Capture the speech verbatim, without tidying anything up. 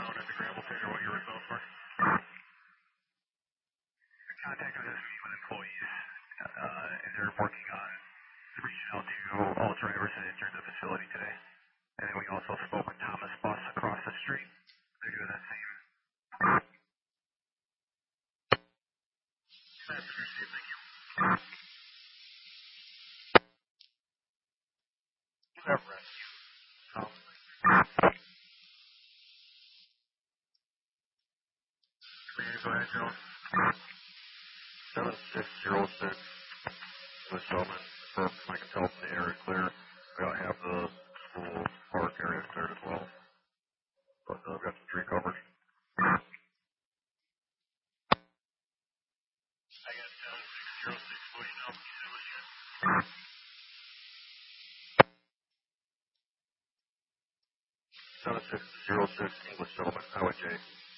out at the Granville Theater what your results were. The contact was this week with employees, uh, and they're working on reaching out to all drivers that entered the facility today. And then we also spoke with Thomas Bus across the street. They're doing that same. That's appreciated. Thank you. You have rescue. Um, Go ahead, Joe. seven six zero six, Miss Shulman. From I can tell from the area clear. We don't have the school park area cleared as well. But uh, we've got some tree coverage. I got seven six zero six. What do you know? You said what you got? seven six zero six, English Settlement, Highway J.